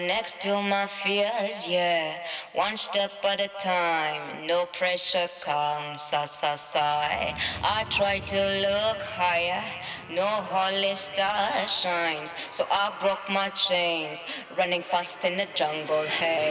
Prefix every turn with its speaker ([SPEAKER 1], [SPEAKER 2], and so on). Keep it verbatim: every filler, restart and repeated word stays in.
[SPEAKER 1] Next to my fears, yeah. One step at a time, no pressure comes, sa sa sigh. I try to look higher, no holy star shines. So I broke my chains, running fast in the jungle, hey.